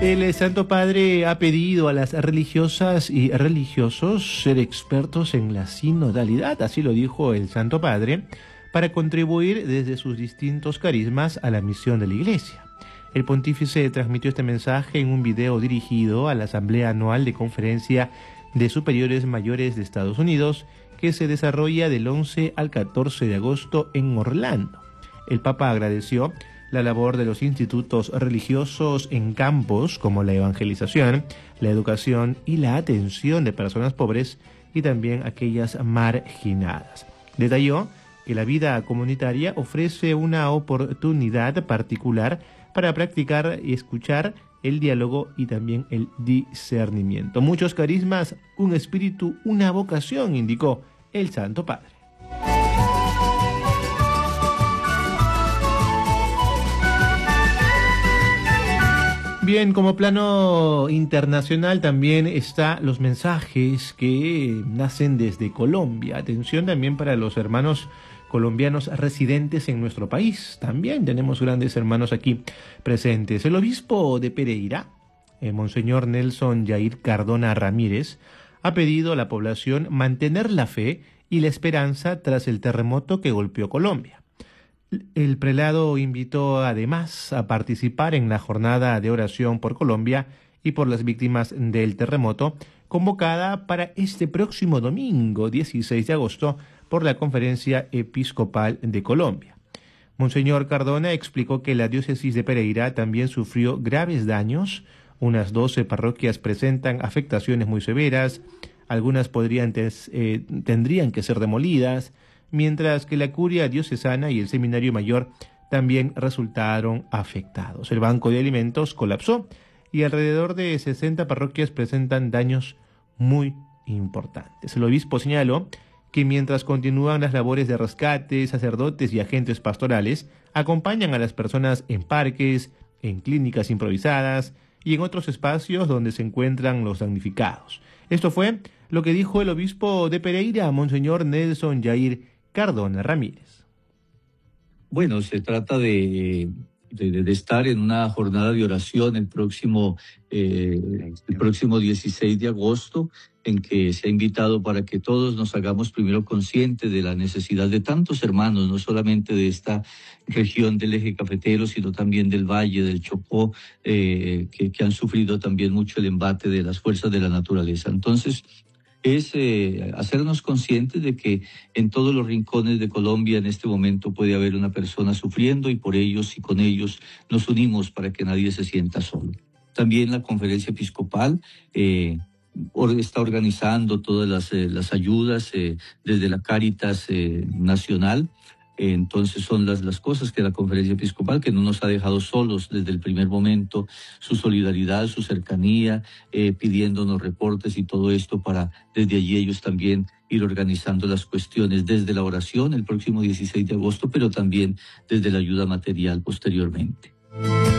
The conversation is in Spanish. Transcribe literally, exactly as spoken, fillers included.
El Santo Padre ha pedido a las religiosas y religiosos ser expertos en la sinodalidad, así lo dijo el Santo Padre, para contribuir desde sus distintos carismas a la misión de la Iglesia. El pontífice transmitió este mensaje en un video dirigido a la Asamblea Anual de Conferencia de Superiores Mayores de Estados Unidos, que se desarrolla del once al catorce de agosto en Orlando. El Papa agradeció la labor de los institutos religiosos en campos como la evangelización, la educación y la atención de personas pobres y también aquellas marginadas. Detalló que la vida comunitaria ofrece una oportunidad particular para practicar y escuchar el diálogo y también el discernimiento. Muchos carismas, un espíritu, una vocación, indicó el Santo Padre. Bien, como plano internacional también está los mensajes que nacen desde Colombia. Atención también para los hermanos colombianos residentes en nuestro país. También tenemos grandes hermanos aquí presentes. El obispo de Pereira, el Monseñor Nelson Jair Cardona Ramírez, ha pedido a la población mantener la fe y la esperanza tras el terremoto que golpeó Colombia. El prelado invitó además a participar en la jornada de oración por Colombia y por las víctimas del terremoto, convocada para este próximo domingo dieciséis de agosto por la Conferencia Episcopal de Colombia. Monseñor Cardona explicó que la diócesis de Pereira también sufrió graves daños. Unas doce parroquias presentan afectaciones muy severas, algunas podrían eh, tendrían que ser demolidas, mientras que la curia diocesana y el seminario mayor también resultaron afectados. El banco de alimentos colapsó y alrededor de sesenta parroquias presentan daños muy importantes. El obispo señaló que mientras continúan las labores de rescate, sacerdotes y agentes pastorales acompañan a las personas en parques, en clínicas improvisadas y en otros espacios donde se encuentran los damnificados. Esto fue lo que dijo el obispo de Pereira, Monseñor Nelson Jair Cardona Ramírez. Bueno, se trata de, de, de estar en una jornada de oración el próximo, eh, el próximo dieciséis de agosto, en que se ha invitado para que todos nos hagamos primero conscientes de la necesidad de tantos hermanos, no solamente de esta región del eje cafetero, sino también del Valle, del Chocó, eh, que, que han sufrido también mucho el embate de las fuerzas de la naturaleza. Entonces, es eh, hacernos conscientes de que en todos los rincones de Colombia en este momento puede haber una persona sufriendo y por ellos y con ellos nos unimos para que nadie se sienta solo. También la Conferencia Episcopal eh, está organizando todas las, eh, las ayudas eh, desde la Cáritas eh, Nacional. Entonces son las, las cosas que la Conferencia Episcopal, que no nos ha dejado solos desde el primer momento, su solidaridad, su cercanía, eh, pidiéndonos reportes y todo esto para desde allí ellos también ir organizando las cuestiones desde la oración el próximo dieciséis de agosto, pero también desde la ayuda material posteriormente.